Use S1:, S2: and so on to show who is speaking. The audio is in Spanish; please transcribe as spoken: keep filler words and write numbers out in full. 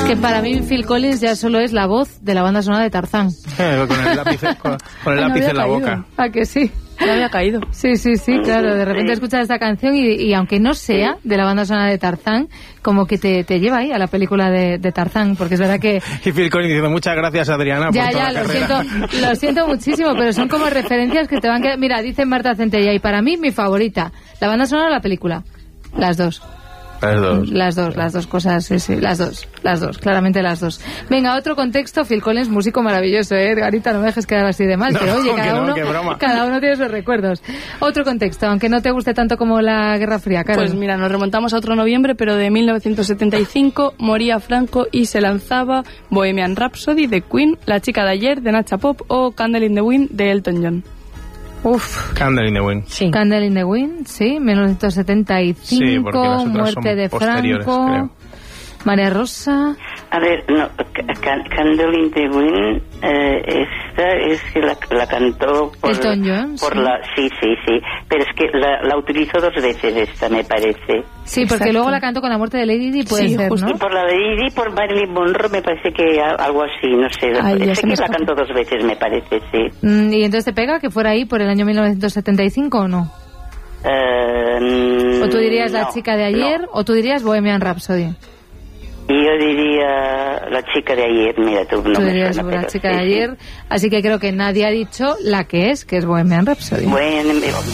S1: que para mí Phil Collins ya solo es la voz de la banda sonora de Tarzán.
S2: Eh, con el lápiz, con, con el lápiz
S1: no
S2: en la
S1: caído.
S2: boca.
S1: ¿A que sí?
S3: No había caído.
S1: Sí, sí, sí, claro. De repente escuchas esta canción y, y aunque no sea de la banda sonora de Tarzán, como que te, te lleva ahí a la película de, de Tarzán, porque es verdad que...
S2: Y Phil Collins diciendo, muchas gracias, Adriana,
S1: ya,
S2: por toda
S1: ya,
S2: la
S1: lo
S2: carrera.
S1: siento, lo siento muchísimo, pero son como referencias que te van a quedar... Mira, dice Marta Centella, y para mí, mi favorita, la banda sonora o la película. Las dos.
S2: Las dos.
S1: Las dos, las dos cosas, sí, sí, las dos, las dos, claramente las dos. Venga, otro contexto, Phil Collins, músico maravilloso, ¿eh? Edgarita, no me dejes quedar así de mal,
S2: No,
S1: pero oye,
S2: que
S1: cada,
S2: no,
S1: uno,
S2: que broma.
S1: cada uno tiene sus recuerdos. Otro contexto, aunque no te guste tanto como la Guerra Fría, Carol.
S3: Pues mira, nos remontamos a otro noviembre, pero de mil novecientos setenta y cinco, moría Franco y se lanzaba Bohemian Rhapsody de Queen, La chica de ayer de Nacha Pop o Candle in the Wind de Elton John.
S1: Uf.
S2: Candle in the Wind.
S1: Sí. Candle in the Wind, sí, mil novecientos setenta y cinco,
S2: Sí, porque las otras
S1: muerte
S2: son
S1: de
S2: posteriores,
S1: Franco,
S2: creo.
S1: María Rosa.
S4: A ver, no, Can- Candle in the Wind, eh, esta es que la, la cantó por,
S1: Elton John,
S4: por
S1: sí.
S4: la, sí, sí, sí, pero es que la, la utilizó dos veces esta, me parece.
S1: Sí, porque
S3: Exacto.
S1: luego la cantó con la muerte de Lady Di, puede
S3: Sí,
S1: ser,
S3: justo.
S4: Y
S1: ¿no?
S4: por la de Didi, por Marilyn Monroe, me parece que a- algo así, no sé.
S3: Ay, ya
S4: sé
S3: se me
S4: que la
S3: escapa.
S4: cantó dos veces, me parece, sí.
S1: Mm, ¿Y entonces te pega que fuera ahí por el año mil novecientos setenta y cinco o no?
S4: Eh,
S1: ¿O tú dirías La
S4: no,
S1: chica de ayer
S4: no.
S1: o tú dirías Bohemian Rhapsody?
S4: Y yo diría la chica de ayer, mira tú, no
S1: Tú
S4: me
S1: dirías
S4: suena,
S1: La
S4: pero
S1: chica
S4: sí,
S1: de
S4: sí.
S1: ayer, así que creo que nadie ha dicho la que es, que es Bohemian Rhapsody.
S4: Bueno,